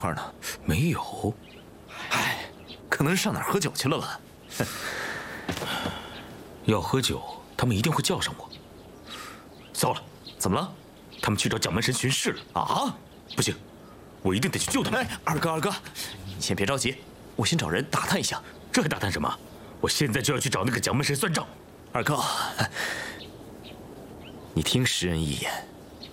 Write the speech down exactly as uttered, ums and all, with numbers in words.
块呢？ 没有。 唉，可能是上哪儿喝酒去了吧。 要喝酒，他们一定会叫上我。糟了， 怎么了？ 他们去找蒋门神巡视了啊！ 不行，我一定得去救他们。 哎，二哥，二哥，你先别着急，我先找人打探一下。 这还打探什么？我现在就要去找那个蒋门神算账。 二哥，你听识人一言，